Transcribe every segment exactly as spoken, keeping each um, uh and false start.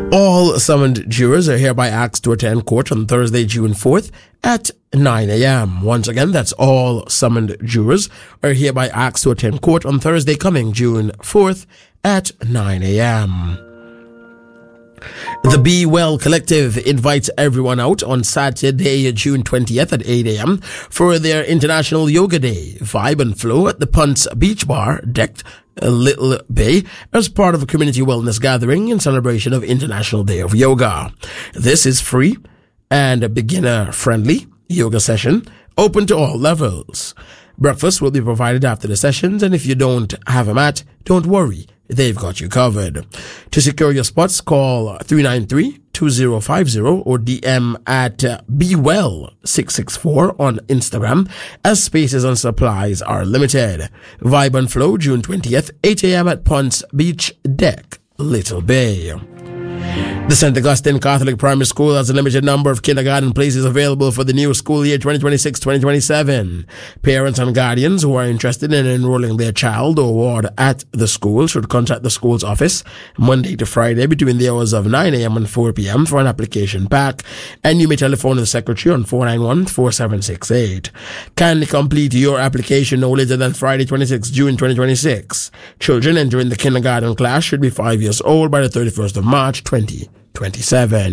All summoned jurors are hereby asked to attend court on Thursday, June fourth at nine a.m. Once again, that's all summoned jurors are hereby asked to attend court on Thursday coming June fourth at nine a.m. The Be Well Collective invites everyone out on Saturday, June twentieth at eight a.m. for their International Yoga Day. Vibe and flow at the Punts Beach Bar, decked Little Bay, as part of a community wellness gathering in celebration of International Day of Yoga. This is free and a beginner-friendly yoga session, open to all levels. Breakfast will be provided after the sessions, and if you don't have a mat, don't worry. They've got you covered. To secure your spots, call three nine three, two zero five zero or D M at uh, Be Well six six four on Instagram, as spaces and supplies are limited. Vibe and Flow, June twentieth, eight a.m. at Punts Beach Deck, Little Bay. The Saint Augustine Catholic Primary School has a limited number of kindergarten places available for the new school year twenty twenty-six twenty twenty-seven. Parents and guardians who are interested in enrolling their child or ward at the school should contact the school's office Monday to Friday between the hours of nine a.m. and four p.m. for an application pack, and you may telephone the secretary on four nine one, four seven six eight. Kindly complete your application no later than Friday, twenty-sixth of June twenty twenty-six. Children entering the kindergarten class should be five years old by the thirty-first of March twenty twenty-seven.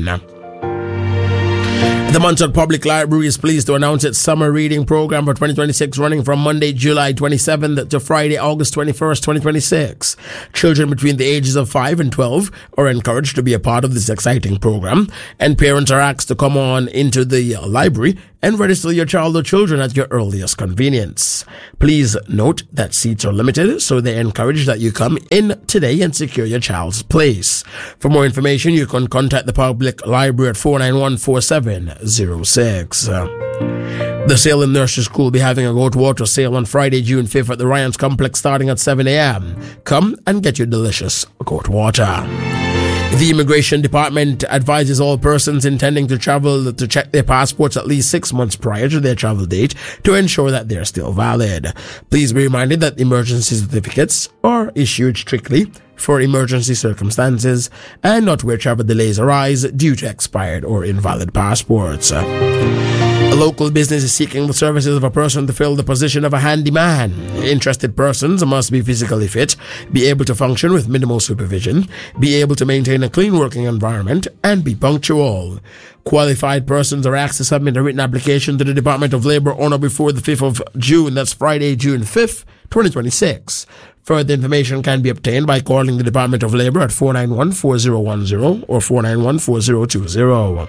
The Montreal Public Library is pleased to announce its summer reading program for twenty twenty-six, running from Monday, July twenty-seventh to Friday, August twenty-first, twenty twenty-six. Children between the ages of five and twelve are encouraged to be a part of this exciting program, and parents are asked to come on into the library and register your child or children at your earliest convenience. Please note that seats are limited, so they encourage that you come in today and secure your child's place. For more information, you can contact the Public Library at four nine one, four seven zero six. The Salem Nursery School will be having a goat water sale on Friday, June fifth at the Ryans Complex starting at seven a.m. Come and get your delicious goat water. The Immigration Department advises all persons intending to travel to check their passports at least six months prior to their travel date to ensure that they are still valid. Please be reminded that emergency certificates are issued strictly for emergency circumstances and not where travel delays arise due to expired or invalid passports. A local business is seeking the services of a person to fill the position of a handyman. Interested persons must be physically fit, be able to function with minimal supervision, be able to maintain a clean working environment, and be punctual. Qualified persons are asked to submit a written application to the Department of Labor on or before the fifth of June. That's Friday, June fifth, twenty twenty-six. Further information can be obtained by calling the Department of Labor at four nine one, four zero one zero or four nine one, four zero two zero.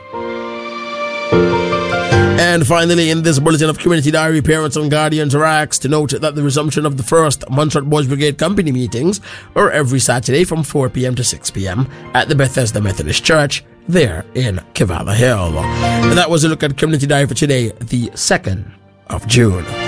And finally, in this bulletin of Community Diary, parents and guardians are asked to note that the resumption of the first Montreal Boys Brigade Company meetings are every Saturday from four p.m. to six p.m. at the Bethesda Methodist Church there in Kivala Hill. And that was a look at Community Diary for today, the second of June.